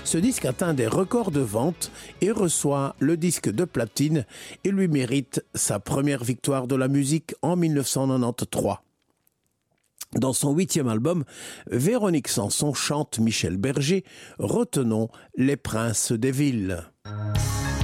Ce disque atteint des records de vente et reçoit le disque de platine et lui mérite sa première victoire de la musique en 1993. Dans son 8e album, Véronique Sanson chante Michel Berger, retenons Les Princes des Villes.